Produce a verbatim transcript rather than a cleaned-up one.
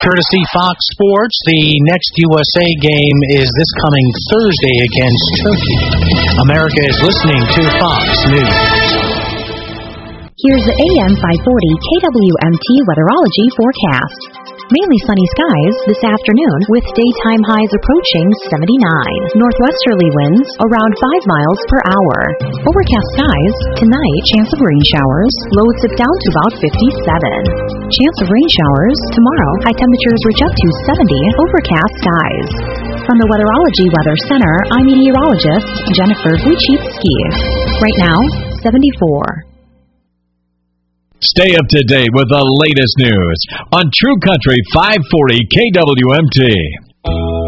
courtesy Fox Sports. The next U S A game is this coming Thursday against Turkey. America is listening to Fox News. Here's the A M five forty K W M T Weatherology forecast. Mainly sunny skies this afternoon with daytime highs approaching seventy-nine. Northwesterly winds around five miles per hour. Overcast skies tonight, chance of rain showers. Lows dip down to about fifty-seven. Chance of rain showers tomorrow. High temperatures reach up to seventy. Overcast skies. From the Weatherology Weather Center, I'm meteorologist Jennifer Wojcicki. Right now, seventy-four. Stay up to date with the latest news on True Country five forty K W M T.